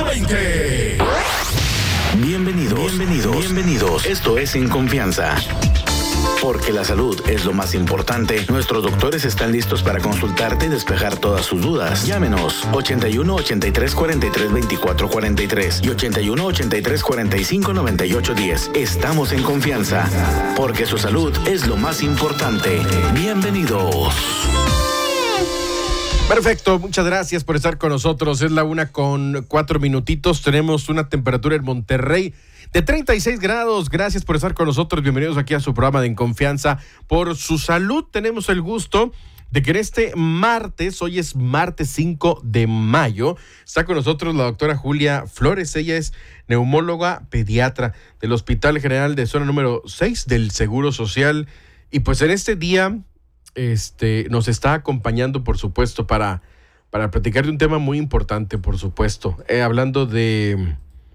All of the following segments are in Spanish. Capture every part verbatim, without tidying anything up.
veinte. Bienvenidos, bienvenidos, bienvenidos. Esto es En Confianza. Porque la salud es lo más importante, nuestros doctores están listos para consultarte y despejar todas sus dudas. Llámenos ochenta y uno, ochenta y tres, cuarenta y tres, veinticuatro cuarenta y tres y ochenta y uno, ochenta y tres, cuarenta y cinco, noventa y ocho diez. Estamos en confianza, porque su salud es lo más importante. Bienvenidos. Perfecto, muchas gracias por estar con nosotros. Es la una con cuatro minutitos. Tenemos una temperatura en Monterrey de treinta y seis grados. Gracias por estar con nosotros. Bienvenidos aquí a su programa de En Confianza. Por su salud, tenemos el gusto de que en este martes, hoy es martes cinco de mayo, está con nosotros la doctora Julia Flores. Ella es neumóloga pediatra del Hospital General de Zona número seis del Seguro Social. Y pues en este día este, nos está acompañando, por supuesto, para, para platicar de un tema muy importante, por supuesto. Eh, hablando de...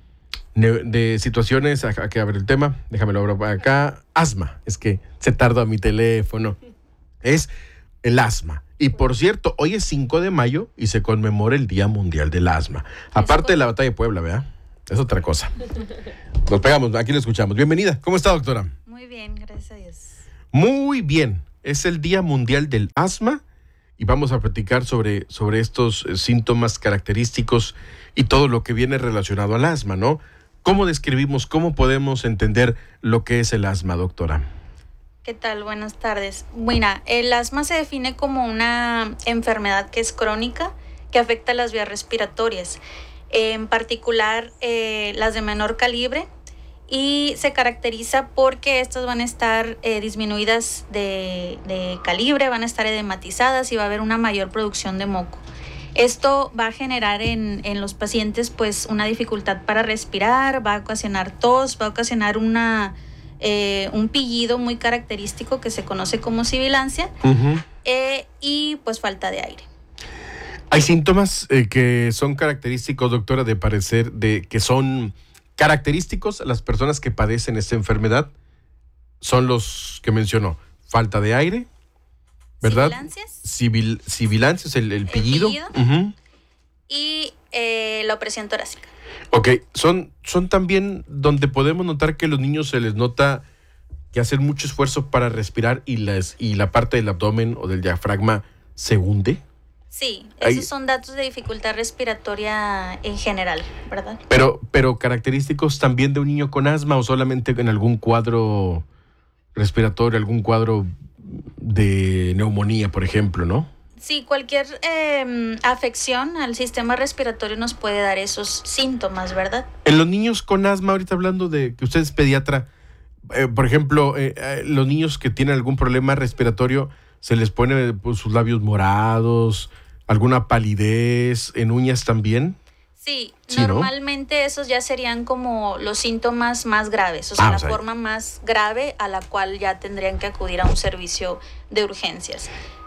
de situaciones, a que abre el tema, déjame lo abro acá, asma, es que se tarda mi teléfono, es el asma. Y por cierto, hoy es cinco de mayo y se conmemora el Día Mundial del Asma. Aparte de la batalla de Puebla, ¿verdad? Es otra cosa. Nos pegamos, aquí lo escuchamos. Bienvenida, ¿cómo está, doctora? Muy bien, gracias a Dios. Muy bien, es el Día Mundial del Asma y vamos a platicar sobre, sobre estos síntomas característicos y todo lo que viene relacionado al asma, ¿no? ¿Cómo describimos, cómo podemos entender lo que es el asma, doctora? ¿Qué tal? Buenas tardes. Mira, el asma se define como una enfermedad que es crónica, que afecta las vías respiratorias, en particular eh, las de menor calibre, y se caracteriza porque estas van a estar eh, disminuidas de, de calibre, van a estar edematizadas y va a haber una mayor producción de moco. Esto va a generar en, en los pacientes pues una dificultad para respirar, va a ocasionar tos, va a ocasionar una, eh, un pillido muy característico que se conoce como sibilancia, uh-huh. eh, y pues falta de aire. Hay síntomas eh, que son característicos, doctora, de parecer, de que son característicos a las personas que padecen esta enfermedad. Son los que mencionó: falta de aire, ¿verdad? Sibilancias. Sibil, sibilancias, el, el pillido. El pillido. Uh-huh. Y eh, la opresión torácica. Ok, son, son también donde podemos notar que a los niños se les nota que hacen mucho esfuerzo para respirar y, las, y la parte del abdomen o del diafragma se hunde. Sí, esos Hay, son datos de dificultad respiratoria en general, ¿verdad? Pero, pero característicos también de un niño con asma o solamente en algún cuadro respiratorio, algún cuadro de neumonía, por ejemplo, ¿no? Sí, cualquier eh, afección al sistema respiratorio nos puede dar esos síntomas, ¿verdad? En los niños con asma, ahorita hablando de que usted es pediatra, eh, por ejemplo, eh, eh, los niños que tienen algún problema respiratorio, se les pone pues, sus labios morados, alguna palidez, en uñas también. Sí, sí, normalmente, ¿no? Esos ya serían como los síntomas más graves, o sea, ah, la o sea, forma más grave a la cual ya tendrían que acudir a un servicio de urgencias.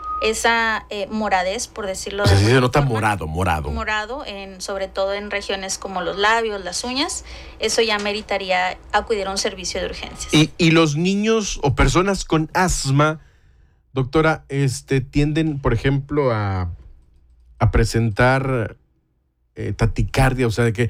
Esa eh, moradez, por decirlo o sea, de sí se nota forma, morado, morado. Morado, en, sobre todo en regiones como los labios, las uñas, eso ya meritaría acudir a un servicio de urgencias. Y, y los niños o personas con asma, doctora, este, tienden, por ejemplo, a, a presentar eh, taticardia, o sea, de que,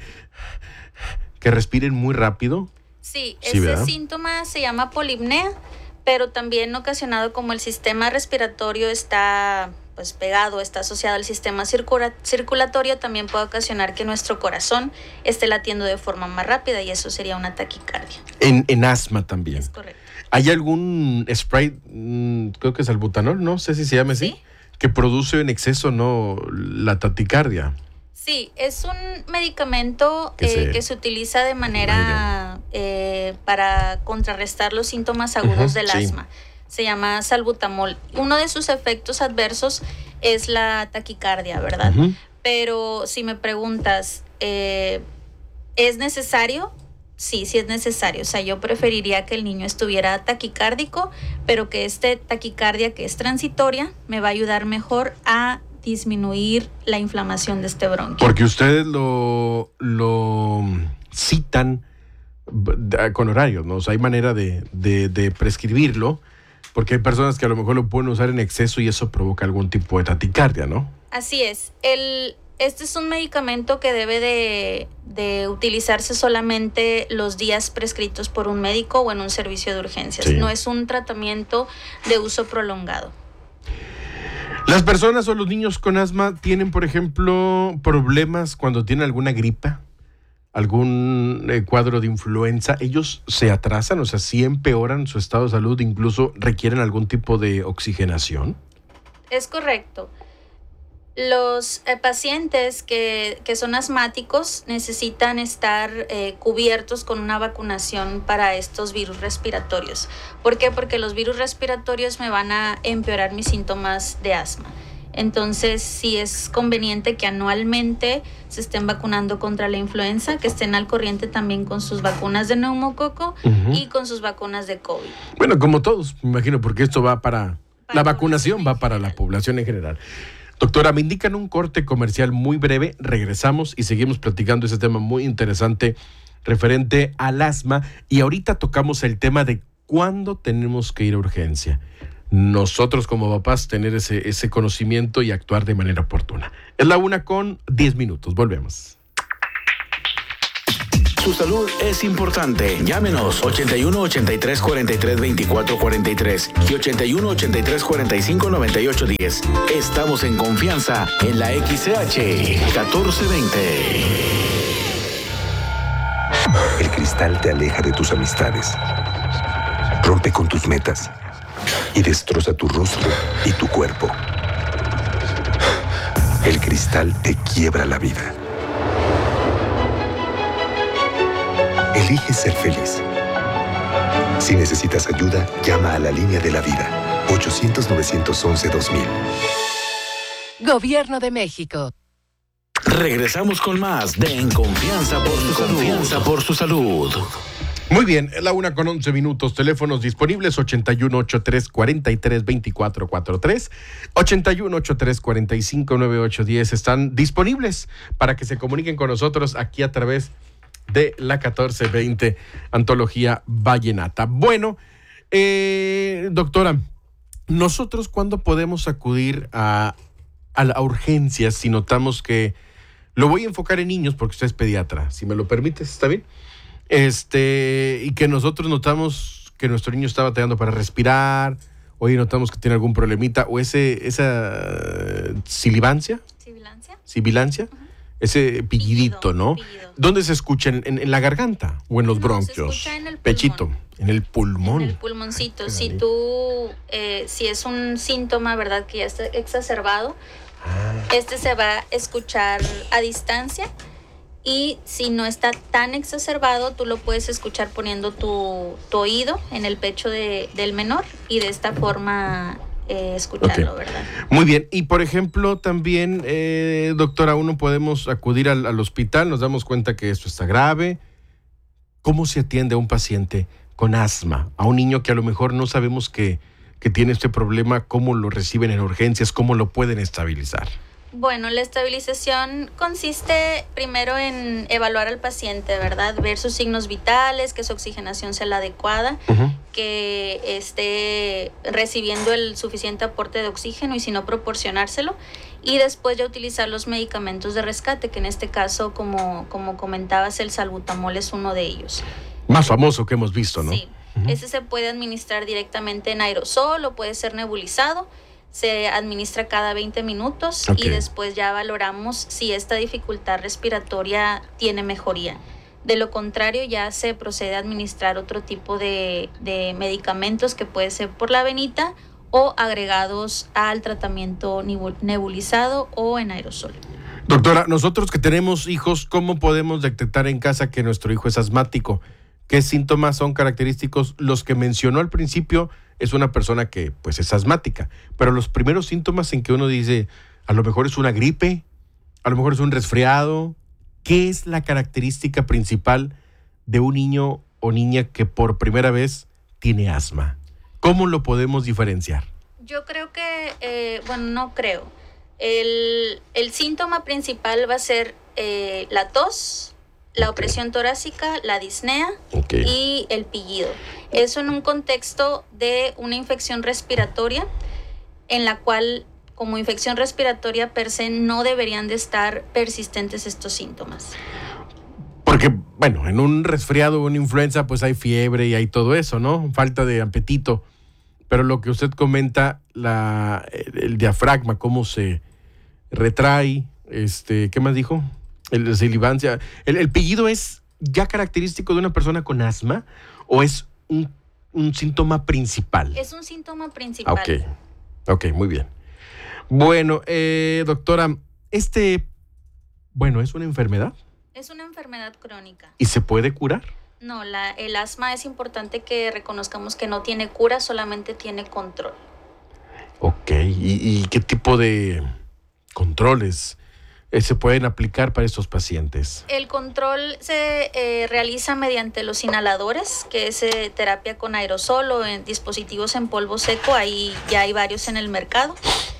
que respiren muy rápido. Sí, sí, ese ¿verdad? Síntoma se llama polipnea, pero también ocasionado como el sistema respiratorio está pues pegado, está asociado al sistema circula- circulatorio, también puede ocasionar que nuestro corazón esté latiendo de forma más rápida y eso sería una taquicardia. En, en asma también. Es correcto. ¿Hay algún spray, mmm, creo que es albutanol, no sé si se llama así, ¿sí? Que produce en exceso no la taquicardia? Sí, es un medicamento eh, se... que se utiliza de manera eh, para contrarrestar los síntomas agudos uh-huh, del sí. asma. Se llama salbutamol. Uno de sus efectos adversos es la taquicardia, ¿verdad? Uh-huh. Pero si me preguntas, eh, ¿es necesario? Sí, sí es necesario. O sea, yo preferiría que el niño estuviera taquicárdico, pero que este taquicardia, que es transitoria, me va a ayudar mejor a disminuir la inflamación de este bronquio. Porque ustedes lo, lo citan con horarios, ¿no? O sea, hay manera de, de, de prescribirlo, porque hay personas que a lo mejor lo pueden usar en exceso y eso provoca algún tipo de taquicardia, ¿no? Así es. El, este es un medicamento que debe de, de utilizarse solamente los días prescritos por un médico o en un servicio de urgencias. Sí. No es un tratamiento de uso prolongado. ¿Las personas o los niños con asma tienen, por ejemplo, problemas cuando tienen alguna gripa? ¿Algún eh, cuadro de influenza? ¿Ellos se atrasan? O sea, ¿sí empeoran su estado de salud? ¿Incluso requieren algún tipo de oxigenación? Es correcto. Los eh, pacientes que, que son asmáticos necesitan estar eh, cubiertos con una vacunación para estos virus respiratorios. ¿Por qué? Porque los virus respiratorios me van a empeorar mis síntomas de asma. Entonces, sí es conveniente que anualmente se estén vacunando contra la influenza, que estén al corriente también con sus vacunas de neumococo uh-huh. y con sus vacunas de COVID. Bueno, como todos, me imagino, porque esto va para... para la vacunación va para la población en general. Doctora, me indican un corte comercial muy breve, regresamos y seguimos platicando ese tema muy interesante referente al asma y ahorita tocamos el tema de cuándo tenemos que ir a urgencia. Nosotros como papás tener ese, ese conocimiento y actuar de manera oportuna. Es la una con diez minutos, volvemos. Su salud es importante. Llámenos ochenta y uno, ochenta y tres, cuarenta y tres, veinticuatro cuarenta y tres y ochenta y uno, ochenta y tres, cuarenta y cinco, noventa y ocho diez. Estamos en confianza en la X C H catorce veinte. El cristal te aleja de tus amistades, rompe con tus metas y destroza tu rostro y tu cuerpo. El cristal te quiebra la vida. Elige ser feliz. Si necesitas ayuda, llama a la línea de la vida. ochocientos, novecientos once, dos mil. Gobierno de México. Regresamos con más de En Confianza por su salud. Confianza por su salud. Muy bien, la una con once minutos. Teléfonos disponibles ochenta y uno, ochenta y tres, cuarenta y tres, veinticuatro cuarenta y tres, ochenta y uno, ochenta y tres, cuarenta y cinco, noventa y ocho diez. Están disponibles para que se comuniquen con nosotros aquí a través de la catorce veinte Antología Vallenata. Bueno, eh, doctora, ¿nosotros cuándo podemos acudir a, a la urgencia si notamos que, lo voy a enfocar en niños porque usted es pediatra, si me lo permites, ¿está bien? Este, y que nosotros notamos que nuestro niño está batallando para respirar, hoy notamos que tiene algún problemita, o ese, esa uh, sibilancia, ¿Sibilancia? Sibilancia, uh-huh. Ese pillidito, Pillido, ¿no? pillido. ¿Dónde se escucha? ¿En, en, en la garganta o en los No, bronquios? se escucha en el pulmón. Pechito, en el pulmón. En el pulmoncito. Si tú, eh, si es un síntoma, ¿verdad? Que ya está exacerbado, ah. este se va a escuchar a distancia. Y si no está tan exacerbado, tú lo puedes escuchar poniendo tu, tu oído en el pecho de, del menor y de esta forma eh, escucharlo, okay. ¿verdad? Muy bien. Y por ejemplo, también, eh, doctora, uno podemos acudir al, al hospital, nos damos cuenta que esto está grave. ¿Cómo se atiende a un paciente con asma? A un niño que a lo mejor no sabemos que, que tiene este problema, ¿cómo lo reciben en urgencias? ¿Cómo lo pueden estabilizar? Bueno, la estabilización consiste primero en evaluar al paciente, ¿verdad? Ver sus signos vitales, que su oxigenación sea la adecuada, uh-huh. que esté recibiendo el suficiente aporte de oxígeno y si no, proporcionárselo. Y después ya utilizar los medicamentos de rescate, que en este caso, como, como comentabas, el salbutamol es uno de ellos. Más famoso que hemos visto, ¿no? Sí, uh-huh. Ese se puede administrar directamente en aerosol o puede ser nebulizado. Se administra cada veinte minutos okay. y después ya valoramos si esta dificultad respiratoria tiene mejoría. De lo contrario, ya se procede a administrar otro tipo de, de medicamentos que puede ser por la venita o agregados al tratamiento nebulizado o en aerosol. Doctora, nosotros que tenemos hijos, ¿cómo podemos detectar en casa que nuestro hijo es asmático? ¿Qué síntomas son característicos? Los que mencionó al principio es una persona que pues es asmática, pero los primeros síntomas en que uno dice, a lo mejor es una gripe, a lo mejor es un resfriado, ¿qué es la característica principal de un niño o niña que por primera vez tiene asma? ¿Cómo lo podemos diferenciar? Yo creo que, eh, bueno, no creo. El, el síntoma principal va a ser eh, la tos, la opresión torácica, la disnea okay. y el pillido. Eso en un contexto de una infección respiratoria en la cual, como infección respiratoria per se, no deberían de estar persistentes estos síntomas. Porque, bueno, en un resfriado o una influenza, pues hay fiebre y hay todo eso, ¿no? Falta de apetito. Pero lo que usted comenta, la, el, el diafragma, cómo se retrae, este, ¿qué más dijo? El silivancia. ¿El, el pillido es ya característico de una persona con asma o es un, un síntoma principal? Es un síntoma principal. Ok, ok, muy bien. Bueno, eh, doctora, este, bueno, ¿es una enfermedad? Es una enfermedad crónica. ¿Y se puede curar? No, la, el asma es importante que reconozcamos que no tiene cura, solamente tiene control. Ok, ¿y, y qué tipo de controles eh, se pueden aplicar para estos pacientes? El control se eh, realiza mediante los inhaladores, que es eh, terapia con aerosol o en dispositivos en polvo seco, ahí ya hay varios en el mercado.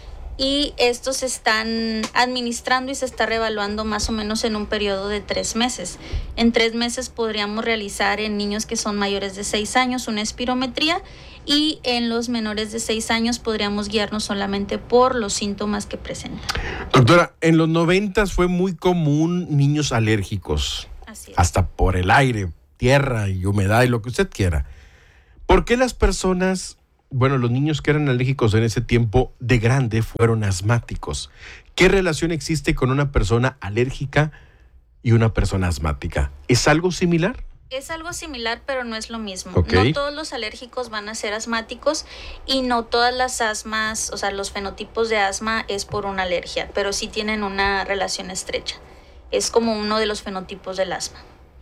Y estos se están administrando y se está reevaluando más o menos en un periodo de tres meses. En tres meses podríamos realizar en niños que son mayores de seis años una espirometría y en los menores de seis años podríamos guiarnos solamente por los síntomas que presentan. Doctora, en los noventas fue muy común niños alérgicos. Así es. Hasta por el aire, tierra y humedad y lo que usted quiera. ¿Por qué las personas... Bueno, los niños que eran alérgicos en ese tiempo de grande fueron asmáticos? ¿Qué relación existe con una persona alérgica y una persona asmática? ¿Es algo similar? Es algo similar, pero no es lo mismo. Okay. No todos los alérgicos van a ser asmáticos y no todas las asmas, o sea, los fenotipos de asma es por una alergia, pero sí tienen una relación estrecha. Es como uno de los fenotipos del asma.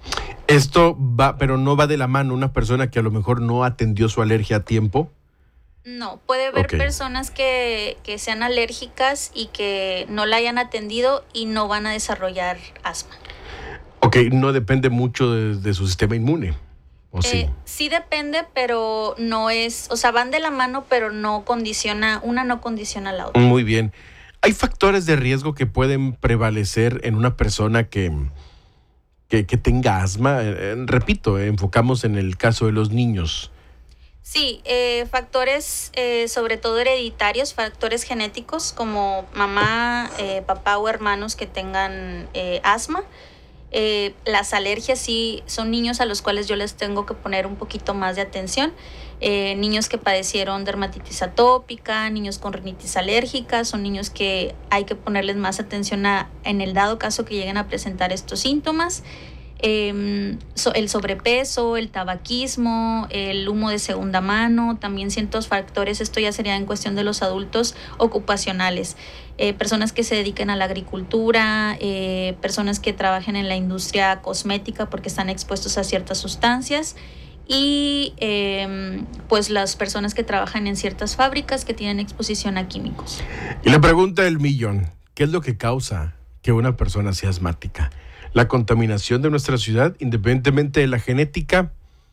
Esto va, pero no va de la mano una persona que a lo mejor no atendió su alergia a tiempo. No, puede haber Okay. personas que, que sean alérgicas y que no la hayan atendido y no van a desarrollar asma. Ok, no depende mucho de, de su sistema inmune, ¿o sí? Eh, sí depende, pero no es, o sea, van de la mano, pero no condiciona, una no condiciona a la otra. Muy bien. ¿Hay factores de riesgo que pueden prevalecer en una persona que, que, que tenga asma? Eh, eh, repito, eh, enfocamos en el caso de los niños. Sí, eh, factores eh, sobre todo hereditarios, factores genéticos como mamá, eh, papá o hermanos que tengan eh, asma. Eh, las alergias sí son niños a los cuales yo les tengo que poner un poquito más de atención. Eh, niños que padecieron dermatitis atópica, niños con rinitis alérgica, son niños que hay que ponerles más atención a, en el dado caso que lleguen a presentar estos síntomas. Eh, so, el sobrepeso, el tabaquismo, el humo de segunda mano, también ciertos factores, esto ya sería en cuestión de los adultos ocupacionales, eh, personas que se dediquen a la agricultura, eh, personas que trabajen en la industria cosmética porque están expuestos a ciertas sustancias y eh, pues las personas que trabajan en ciertas fábricas que tienen exposición a químicos. Y la pregunta del millón, ¿qué es lo que causa que una persona sea asmática? La contaminación de nuestra ciudad, independientemente de la genética,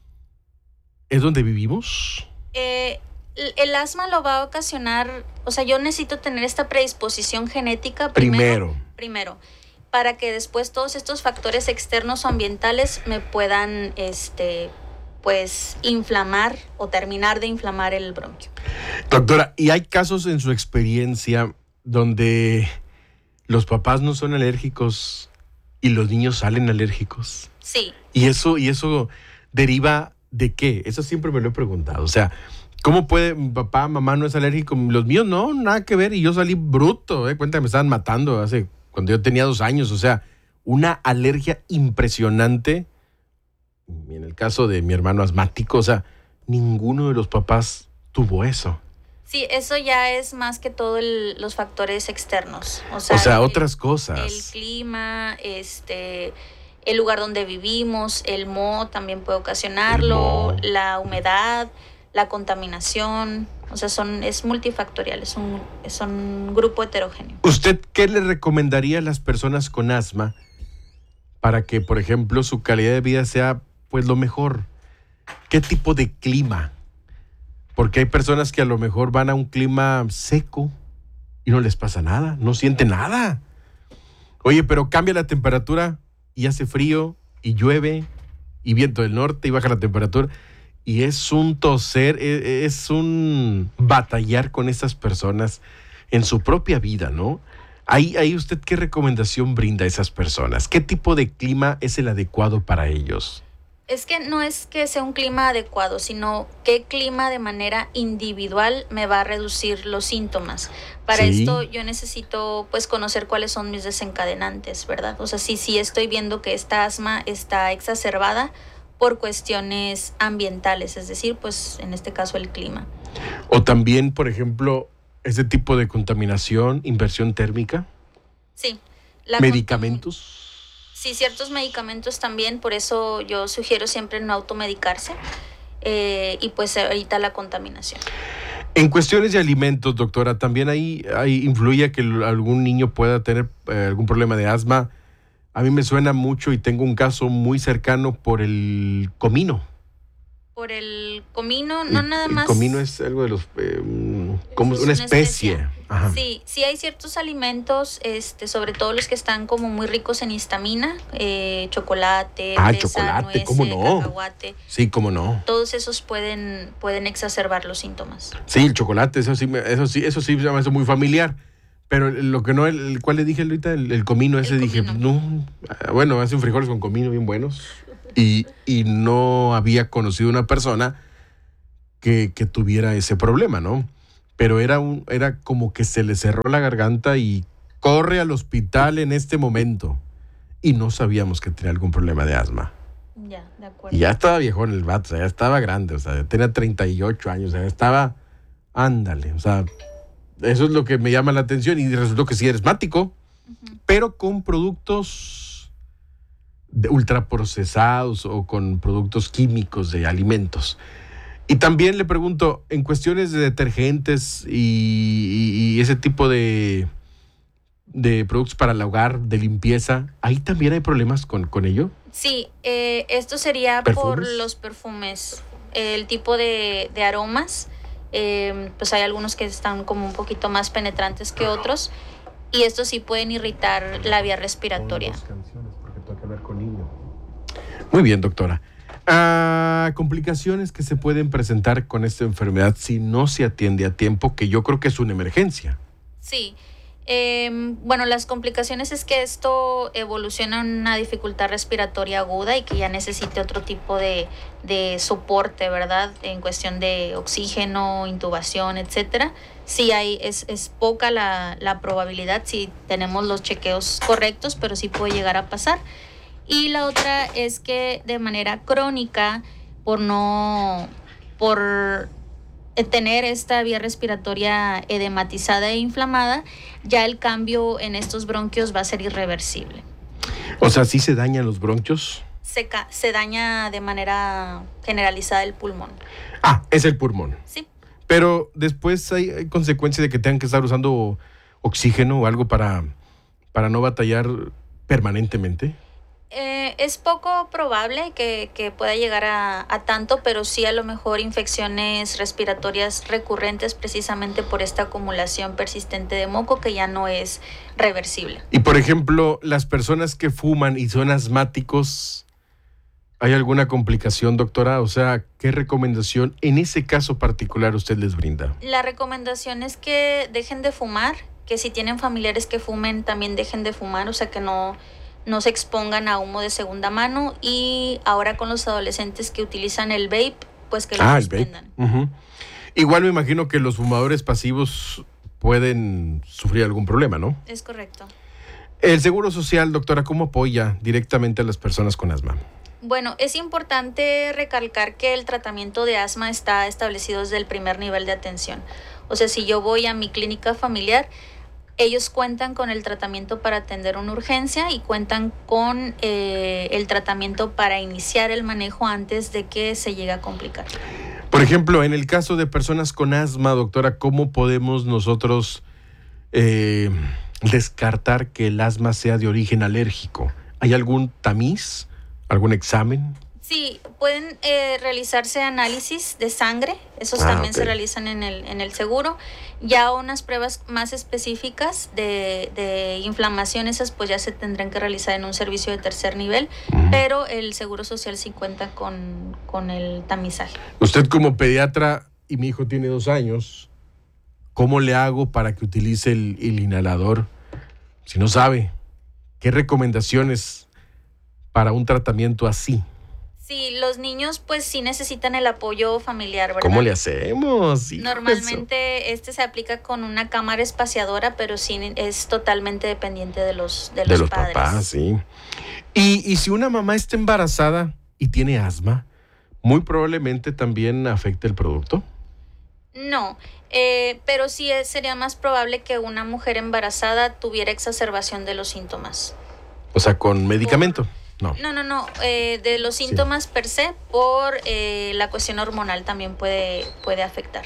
¿es donde vivimos? Eh, el, el asma lo va a ocasionar, o sea, yo necesito tener esta predisposición genética primero, Primero. primero para que después todos estos factores externos o ambientales me puedan, este, pues, inflamar o terminar de inflamar el bronquio. Doctora, ¿y hay casos en su experiencia donde los papás no son alérgicos y los niños salen alérgicos? Sí. ¿Y eso, y eso deriva de qué? Eso siempre me lo he preguntado. O sea, ¿cómo puede mi papá, mamá no es alérgico? Los míos no, nada que ver. Y yo salí bruto, ¿eh? Cuenta que me estaban matando hace cuando yo tenía dos años. O sea, una alergia impresionante. Y en el caso de mi hermano asmático, o sea, ninguno de los papás tuvo eso. Sí, eso ya es más que todo el, los factores externos. O sea, O sea, el, otras cosas. el clima, este, el lugar donde vivimos, el moho también puede ocasionarlo, El moho. la humedad, la contaminación. O sea, son, es multifactorial, es un, es un grupo heterogéneo. ¿Usted qué le recomendaría a las personas con asma para que, por ejemplo, su calidad de vida sea pues lo mejor? ¿Qué tipo de clima? Porque hay personas que a lo mejor van a un clima seco y no les pasa nada, no sienten nada. Oye, pero cambia la temperatura y hace frío y llueve y viento del norte y baja la temperatura. Y es un toser, es un batallar con esas personas en su propia vida, ¿no? Ahí, ahí usted, ¿qué recomendación brinda a esas personas? ¿Qué tipo de clima es el adecuado para ellos? Es que no es que sea un clima adecuado, sino qué clima de manera individual me va a reducir los síntomas. Para Sí. esto yo necesito pues conocer cuáles son mis desencadenantes, ¿verdad? O sea, si, si estoy viendo que esta asma está exacerbada por cuestiones ambientales, es decir, pues en este caso el clima. O también, por ejemplo, ese tipo de contaminación, inversión térmica, Sí. La medicamentos. Sí, ciertos medicamentos también, por eso yo sugiero siempre no automedicarse eh, y pues ahorita la contaminación. En cuestiones de alimentos, doctora, también ahí, ahí influye que algún niño pueda tener eh, algún problema de asma. A mí me suena mucho y tengo un caso muy cercano por el comino. Por el comino, no el, nada el más. comino es algo de los, eh, como es una especie. especia. Ajá. Sí, sí hay ciertos alimentos, este, sobre todo los que están como muy ricos en histamina, eh, chocolate, Ah, fresa, chocolate, nuece, ¿cómo no? cacahuate. Sí, cómo no. Todos esos pueden, pueden exacerbar los síntomas. Sí, el chocolate, eso sí, me- eso sí, eso sí se llama eso muy familiar. Pero lo que no, el, el cual le dije ahorita, el, el comino ese, El dije, comino. no, ah, bueno, hacen frijoles con comino bien buenos. Y, y no había conocido una persona que, que tuviera ese problema, ¿no? Pero era, un, era como que se le cerró la garganta y corre al hospital en este momento. Y no sabíamos que tenía algún problema de asma. Ya, de acuerdo. Y ya estaba viejo en el vato, o sea, ya estaba grande, o sea, tenía treinta y ocho años, o sea, estaba, ándale, o sea, eso es lo que me llama la atención y resultó que sí eres asmático, Ujú. pero con productos de ultraprocesados o con productos químicos de alimentos. Y también le pregunto, en cuestiones de detergentes y, y- y ese tipo de, de productos para el hogar, de limpieza, ¿ahí también hay problemas con, con ello? Sí, eh, esto sería por ¿Perfumes? los perfumes, el tipo de, de aromas, eh, pues hay algunos que están como un poquito más penetrantes que otros y estos sí pueden irritar la vía respiratoria. Muy bien, doctora. Ah, complicaciones que se pueden presentar con esta enfermedad si no se atiende a tiempo, que yo creo que es una emergencia. Sí, eh, bueno, las complicaciones es que esto evoluciona en una dificultad respiratoria aguda y que ya necesite otro tipo de, de soporte, ¿verdad? En cuestión de oxígeno, intubación, etcétera. Sí hay, es, es poca la, la probabilidad si tenemos los chequeos correctos, pero sí puede llegar a pasar. Y la otra es que de manera crónica, por no, por tener esta vía respiratoria edematizada e inflamada, ya el cambio en estos bronquios va a ser irreversible. O sea, ¿sí se dañan los bronquios? Se, ca- se daña de manera generalizada el pulmón. Ah, es el pulmón. Sí. Pero después hay, hay consecuencias de que tengan que estar usando oxígeno o algo para, para no batallar permanentemente. Eh, es poco probable que, que pueda llegar a, a tanto, pero sí a lo mejor infecciones respiratorias recurrentes precisamente por esta acumulación persistente de moco que ya no es reversible. Y por ejemplo, las personas que fuman y son asmáticos, ¿hay alguna complicación, doctora? O sea, ¿qué recomendación en ese caso particular usted les brinda? La recomendación es que dejen de fumar, que si tienen familiares que fumen también dejen de fumar, o sea que no, no se expongan a humo de segunda mano, y ahora con los adolescentes que utilizan el vape, pues que lo Ah, el vape. suspendan. Ujú. Igual me imagino que los fumadores pasivos pueden sufrir algún problema, ¿no? Es correcto. El Seguro Social, doctora, ¿cómo apoya directamente a las personas con asma? Bueno, es importante recalcar que el tratamiento de asma está establecido desde el primer nivel de atención. O sea, si yo voy a mi clínica familiar, ellos cuentan con el tratamiento para atender una urgencia y cuentan con eh, el tratamiento para iniciar el manejo antes de que se llegue a complicar. Por ejemplo, en el caso de personas con asma, doctora, ¿cómo podemos nosotros eh, descartar que el asma sea de origen alérgico? ¿Hay algún tamiz, algún examen? Sí, pueden eh, realizarse análisis de sangre, esos Ah, también ok. se realizan en el, en el seguro. Ya unas pruebas más específicas de, de inflamación, esas pues ya se tendrán que realizar en un servicio de tercer nivel, Ujú. pero el Seguro Social sí cuenta con, con el tamizaje. Usted como pediatra, y mi hijo tiene dos años, ¿cómo le hago para que utilice el, el inhalador si no sabe, ¿qué recomendaciones para un tratamiento así? Sí, los niños pues sí necesitan el apoyo familiar, ¿verdad? ¿Cómo le hacemos? Hijo, Normalmente eso. Este se aplica con una cámara espaciadora, pero sí es totalmente dependiente de los, de los, de los padres. papás, sí. Y, y si una mamá está embarazada y tiene asma, muy probablemente también afecte el producto. No, eh, pero sí es, sería más probable que una mujer embarazada tuviera exacerbación de los síntomas. O sea, con medicamento. Por, no, no, no, no eh, de los síntomas sí. per se, por eh, la cuestión hormonal también puede, puede afectar.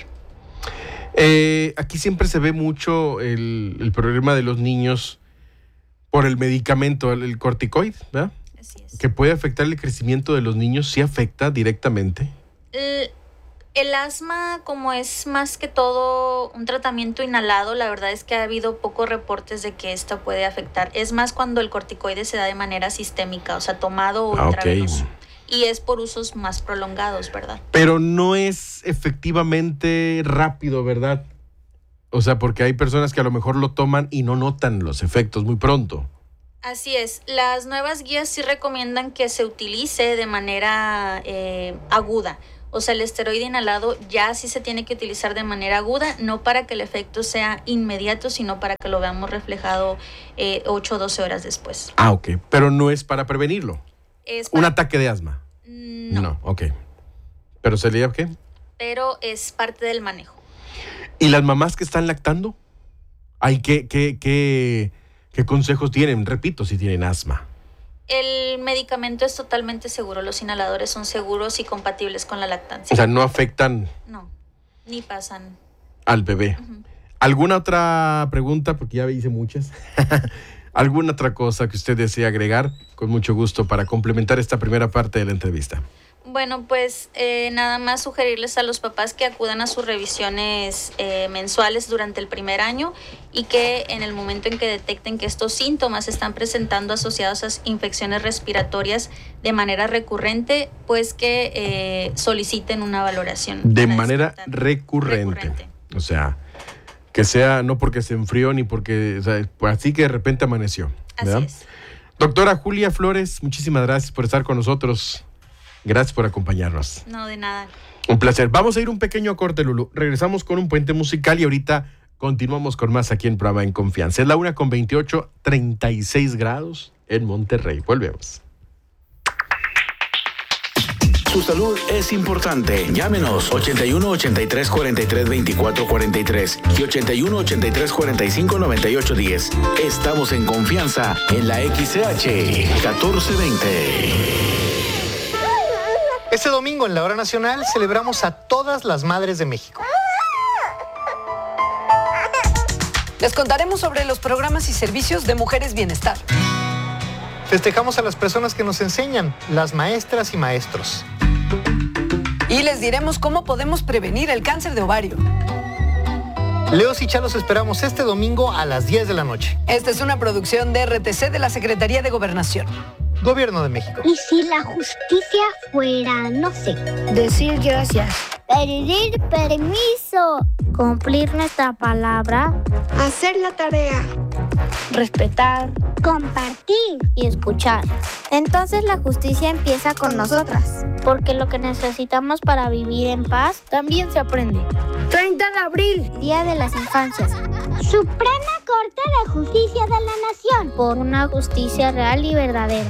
Eh, aquí siempre se ve mucho el, el problema de los niños por el medicamento, el, el corticoide, ¿verdad? Así es. Que puede afectar el crecimiento de los niños, ¿sí afecta directamente? El, el asma, como es más que todo un tratamiento inhalado, la verdad es que ha habido pocos reportes de que esto puede afectar. Es más cuando el corticoide se da de manera sistémica, o sea, tomado o ah, intravenoso. Okay. Y es por usos más prolongados, ¿verdad? Pero no es efectivamente rápido, ¿verdad? O sea, porque hay personas que a lo mejor lo toman y no notan los efectos muy pronto. Así es. Las nuevas guías sí recomiendan que se utilice de manera eh, aguda. O sea, el esteroide inhalado ya sí se tiene que utilizar de manera aguda, no para que el efecto sea inmediato, sino para que lo veamos reflejado eh, ocho o doce horas después. Ah, ok. Pero no es para prevenirlo. Es para... ¿Un ataque de asma? No. No, ok. ¿Pero sería qué? Pero es parte del manejo. ¿Y las mamás que están lactando? Ay, ¿qué, qué, qué, qué consejos tienen? Repito, si tienen asma. El medicamento es totalmente seguro. Los inhaladores son seguros y compatibles con la lactancia. O sea, no afectan... No, ni pasan. Al bebé. Uh-huh. ¿Alguna otra pregunta? Porque ya hice muchas. ¿Alguna otra cosa que usted desee agregar? Con mucho gusto para complementar esta primera parte de la entrevista. Bueno, pues eh, nada más sugerirles a los papás que acudan a sus revisiones eh, mensuales durante el primer año y que en el momento en que detecten que estos síntomas se están presentando asociados a infecciones respiratorias de manera recurrente, pues que eh, soliciten una valoración. De manera recurrente. recurrente. O sea, que sea no porque se enfrió ni porque, o sea, pues así que de repente amaneció, ¿verdad? Así es. Doctora Julia Flores, muchísimas gracias por estar con nosotros. Gracias por acompañarnos. No, de nada. Un placer. Vamos a ir un pequeño corte, Lulu. Regresamos con un puente musical y ahorita continuamos con más aquí en programa En Confianza. Es la una con veintiocho, treinta y seis grados en Monterrey. Volvemos. Su salud es importante. Llámenos ochenta y uno, ochenta y tres, cuarenta y tres, veinticuatro, cuarenta y tres y ochenta y uno, ochenta y tres, cuarenta y cinco, noventa y ocho, diez. Estamos en Confianza en la X C H catorce veinte. Este domingo en la Hora Nacional celebramos a todas las madres de México. Les contaremos sobre los programas y servicios de Mujeres Bienestar. Festejamos a las personas que nos enseñan, las maestras y maestros. Y les diremos cómo podemos prevenir el cáncer de ovario. Leos y Chalos esperamos este domingo a las diez de la noche. Esta es una producción de R T C de la Secretaría de Gobernación. Gobierno de México. ¿Y si la justicia fuera, no sé, decir gracias, pedir permiso, cumplir nuestra palabra, hacer la tarea, respetar, compartir y escuchar? Entonces la justicia empieza con nosotras, porque lo que necesitamos para vivir en paz también se aprende. treinta de abril, Día de las Infancias. Suprema Corte de Justicia de la Nación, por una justicia real y verdadera.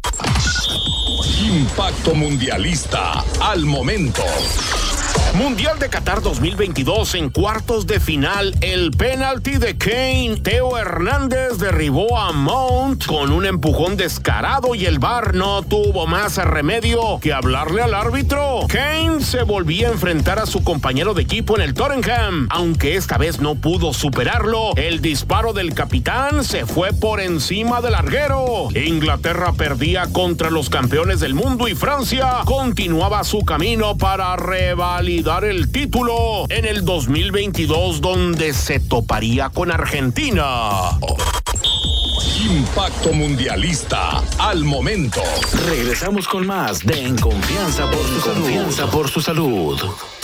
Impacto Mundialista al momento. Mundial de Qatar dos mil veintidós en cuartos de final. El penalti de Kane. Teo Hernández derribó a Mount con un empujón descarado y el V A R no tuvo más remedio que hablarle al árbitro. Kane se volvía a enfrentar a su compañero de equipo en el Tottenham. Aunque esta vez no pudo superarlo, el disparo del capitán se fue por encima del larguero. Inglaterra perdía contra los campeones del mundo y Francia continuaba su camino para revalidar el título en el dos mil veintidós, donde se toparía con Argentina. Impacto Mundialista al momento. Regresamos con más de En Confianza por su Confianza por su salud.